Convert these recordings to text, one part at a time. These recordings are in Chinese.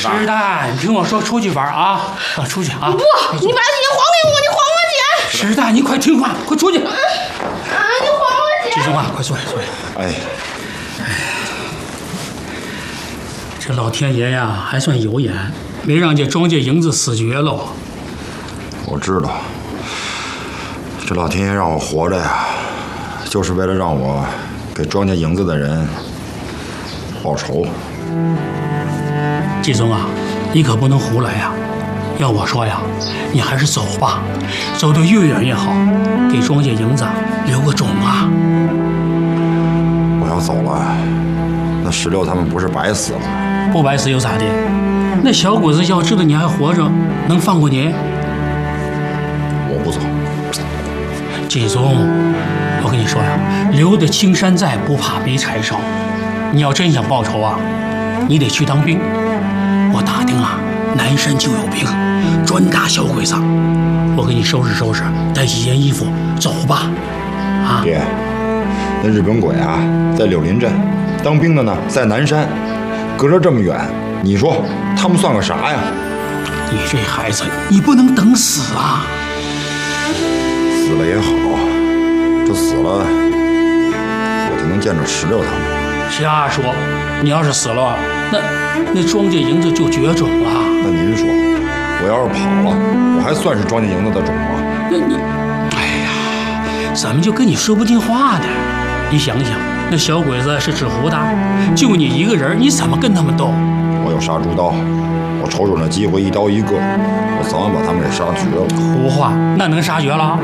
石蛋，你听我说，出去玩啊，出去啊！ 不，你把姐还给我，你还我姐！ 石蛋，你快听话，快出去！ 你还我姐！ 记声话，快坐下，坐下。 哎， 这老天爷呀，还算有眼，没让这庄稼营子死绝喽。 我知道，这老天爷让我活着呀，就是为了让我给庄稼营子的人报仇。 季宗啊，你可不能胡来呀！要我说呀，你还是走吧，走得越远越好，给庄稼营子留个种啊！ 我要走了，那16他们不是白死了吗？ 不白死又咋的？那小鬼子要知道你还活着，能放过你？ 我不走。 季宗，我跟你说呀，留得青山在，不怕没柴烧。你要真想报仇啊，你得去当兵。我打听啊，南山就有兵，专打小鬼子。我给你收拾收拾，带几件衣服，走吧。啊， 爹，那日本鬼啊，在柳林镇，当兵的呢在南山，隔着这么远，你说他们算个啥呀？ 你这孩子，你不能等死啊！ 死了也好，这死了，我就能见着16他们。 瞎说！你要是死了，那庄稼营子就绝种了。 那您说，我要是跑了，我还算是庄稼营子的种吗？ 那你，哎呀，怎么就跟你说不进话呢？你想想，那小鬼子是纸糊的，就你一个人，你怎么跟他们斗？ 我有杀猪刀，我瞅准了机会，一刀一个，我早晚把他们给杀绝了。 胡话，那能杀绝了？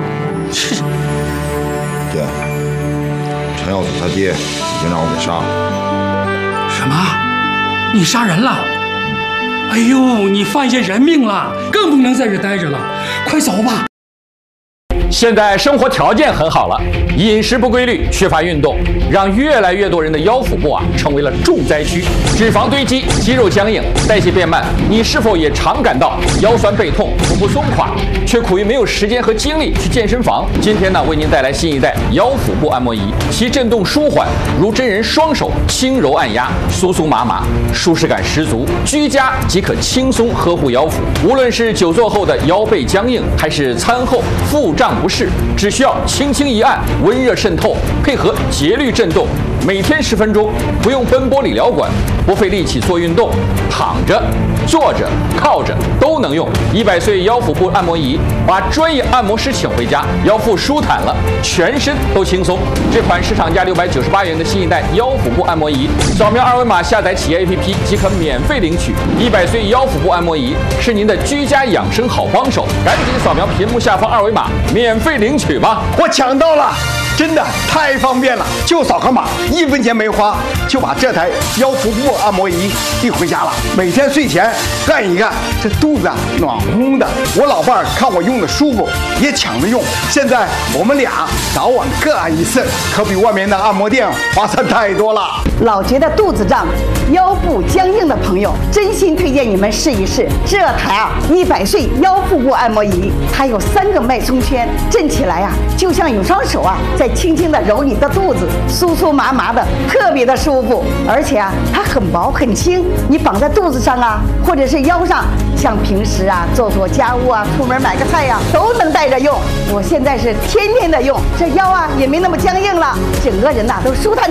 爹，陈耀祖他爹已经让我给杀了。 什么？你杀人了？哎呦，你犯下人命了，更不能在这待着了，快走吧！ 现在生活条件很好了，饮食不规律，缺乏运动，让越来越多人的腰腹部成为了重灾区，脂肪堆积，肌肉僵硬，代谢变慢。你是否也常感到腰酸背痛、腹部松垮，却苦于没有时间和精力去健身房？今天呢，为您带来新一代腰腹部按摩仪，其震动舒缓，如真人双手轻柔按压，酥酥麻麻，舒适感十足，居家即可轻松呵护腰腹。无论是久坐后的腰背僵硬，还是餐后腹胀不适，只需要轻轻一按，温热渗透，配合节律震动，每天10分钟，不用奔波理疗馆，不费力气做运动，躺着、坐着、靠着都能用。100岁腰腹部按摩仪，把专业按摩师请回家，腰腹舒坦了，全身都轻松。这款市场价698元的新一代腰腹部按摩仪，扫描2维码下载企业 APP 即可免费领取。100岁腰腹部按摩仪是您的居家养生好帮手，赶紧扫描屏幕下方2维码，免费领取吧！ 我抢到了，真的太方便了，就扫个码，1分钱没花，就把这台腰腹部按摩仪递回家了。每天睡前按一按，这肚子暖烘烘的。我老伴儿看我用的舒服，也抢着用。现在我们俩早晚各按一次，可比外面的按摩店划算太多了。 老觉得肚子胀、腰部僵硬的朋友，真心推荐你们试一试这台100岁腰腹部按摩仪。它有3个脉冲圈，震起来就像有双手在轻轻地揉你的肚子，酥酥麻麻的，特别的舒服。而且它很薄很轻，你绑在肚子上或者是腰上，像平时做家务出门买个菜都能带着用。我现在是天天的用，这腰也没那么僵硬了，整个人都舒坦。